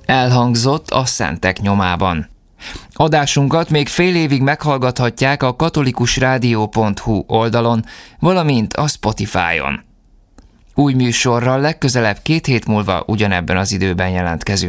Elhangzott a Szentek nyomában. Adásunkat még fél évig meghallgathatják a katolikusrádió.hu oldalon, valamint a Spotify-on. Új műsorral legközelebb 2 hét múlva ugyanebben az időben jelentkezünk.